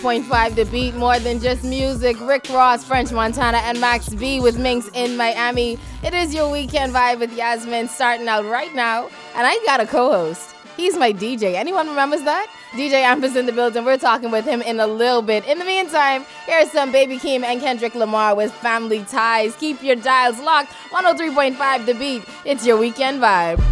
103.5 The Beat, more than just music. Rick Ross, French Montana, and Max B with Minx in Miami. It is your weekend vibe with Yasmin starting out right now. And I got a co-host. He's my DJ. Anyone remembers that? DJ Ampus in the building. We're talking with him in a little bit. In the meantime, here's some Baby Keem and Kendrick Lamar with Family Ties. Keep your dials locked. 103.5 The Beat. It's your weekend vibe.